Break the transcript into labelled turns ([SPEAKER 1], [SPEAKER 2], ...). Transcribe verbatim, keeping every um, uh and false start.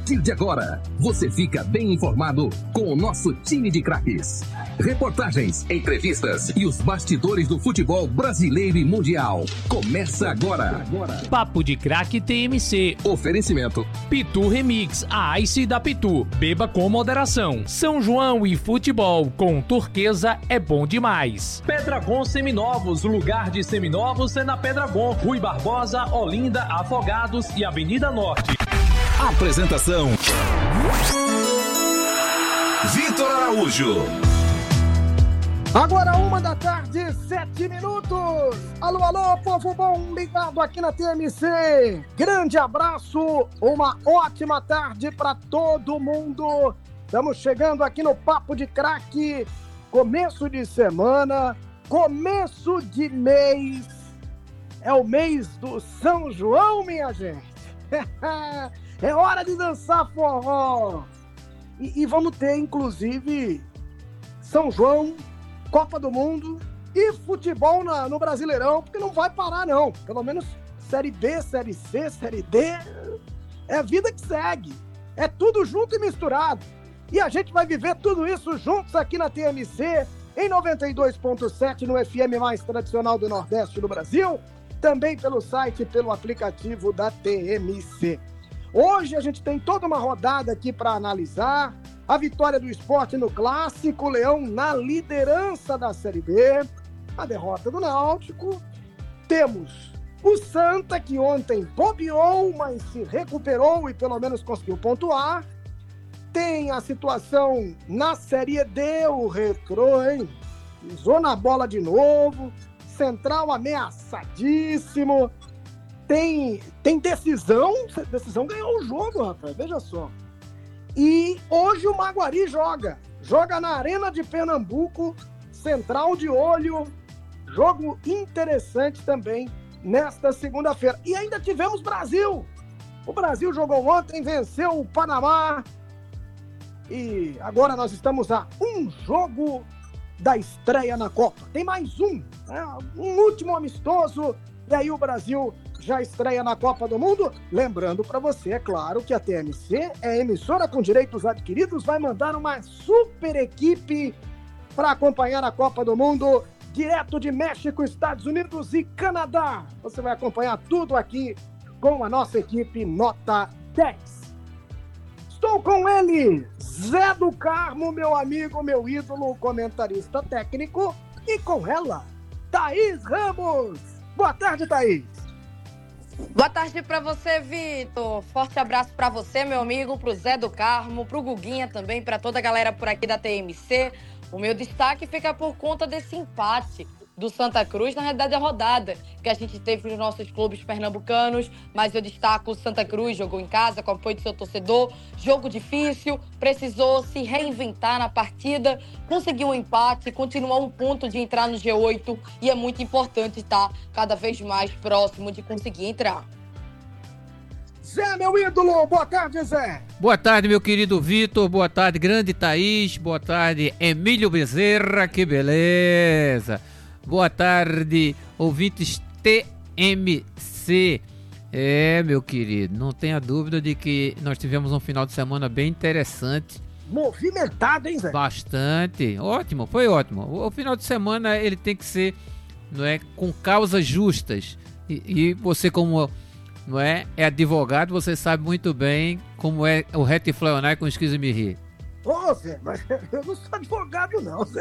[SPEAKER 1] partir de agora, você fica bem informado com o nosso time de craques. Reportagens, entrevistas e os bastidores do futebol brasileiro e mundial. Começa agora.
[SPEAKER 2] Papo de Craque T M C.
[SPEAKER 1] Oferecimento.
[SPEAKER 2] Pitu Remix, a Ice da Pitu. Beba com moderação. São João e futebol com turquesa é bom demais. Pedragon Seminovos, o lugar de seminovos é na Pedragon. Rui Barbosa, Olinda, Afogados e Avenida Norte.
[SPEAKER 1] Apresentação: Vitor Araújo.
[SPEAKER 3] Agora uma da tarde, sete minutos. Alô, alô, povo bom ligado aqui na T M C. Grande abraço, uma ótima tarde para todo mundo. Estamos chegando aqui no Papo de Craque. Começo de semana, começo de mês. É o mês do São João, minha gente. É hora de dançar forró. E, e vamos ter, inclusive, São João, Copa do Mundo e futebol na, no Brasileirão, porque não vai parar, não. Pelo menos Série B, Série C, Série D. É a vida que segue. É tudo junto e misturado. E a gente vai viver tudo isso juntos aqui na T M C, em noventa e dois ponto sete, no F M mais tradicional do Nordeste do Brasil, também pelo site e pelo aplicativo da T M C. Hoje a gente tem toda uma rodada aqui para analisar. A vitória do Sport no Clássico, o Leão na liderança da Série B, a derrota do Náutico. Temos o Santa, que ontem bobeou, mas se recuperou e pelo menos conseguiu pontuar. Tem a situação na Série D, o Retrô, hein? Pisou na bola de novo. Central ameaçadíssimo. Tem, tem decisão. Decisão ganhou o jogo, rapaz. Veja só. E hoje o Maguari joga. Joga na Arena de Pernambuco. Central de olho. Jogo interessante também nesta segunda-feira. E ainda tivemos Brasil. O Brasil jogou ontem, venceu o Panamá. E agora nós estamos a um jogo da estreia na Copa. Tem mais um, né? Um último amistoso, e aí o Brasil já estreia na Copa do Mundo. Lembrando para você, é claro, que a T M C é emissora com direitos adquiridos, vai mandar uma super equipe para acompanhar a Copa do Mundo, direto de México, Estados Unidos e Canadá. Você vai acompanhar tudo aqui com a nossa equipe nota dez. Estou com ele, Zé do Carmo, meu amigo, meu ídolo, comentarista técnico, e com ela, Thaís Ramos. Boa tarde, Thaís.
[SPEAKER 4] Boa tarde para você, Vitor. Forte abraço para você, meu amigo, pro Zé do Carmo, pro Guguinha também, para toda a galera por aqui da T M C. O meu destaque fica por conta desse empate do Santa Cruz, na realidade a rodada que a gente teve nos nossos clubes pernambucanos, mas eu destaco o Santa Cruz, jogou em casa com o apoio do seu torcedor, jogo difícil, precisou se reinventar na partida, conseguiu um empate, continuou um ponto de entrar no G oito e é muito importante estar cada vez mais próximo de conseguir entrar.
[SPEAKER 3] Zé, meu ídolo, boa tarde, Zé.
[SPEAKER 5] Boa tarde, meu querido Vitor, boa tarde, grande Thaís, boa tarde, Emílio Bezerra, que beleza. Boa tarde, ouvintes T M C. É, meu querido, não tenha dúvida de que nós tivemos um final de semana bem interessante.
[SPEAKER 3] Movimentado, hein, Zé?
[SPEAKER 5] Bastante. Ótimo, foi ótimo. O final de semana ele tem que ser, não é, com causas justas. E, e você, como não é, é advogado, você sabe muito bem como é o retifleonar com esquizimia.
[SPEAKER 3] Ô, Zé, mas eu não sou advogado, não, Zé.